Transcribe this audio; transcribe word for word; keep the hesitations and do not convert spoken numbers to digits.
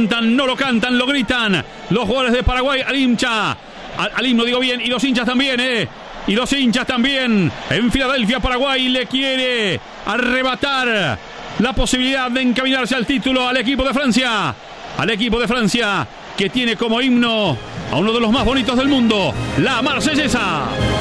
cantan, no lo cantan, lo gritan los jugadores de Paraguay al hincha, al, al himno digo bien, y los hinchas también, eh. Y los hinchas también. En Filadelfia, Paraguay le quiere arrebatar la posibilidad de encaminarse al título al equipo de Francia. Al equipo de Francia que tiene como himno a uno de los más bonitos del mundo, la Marsellesa.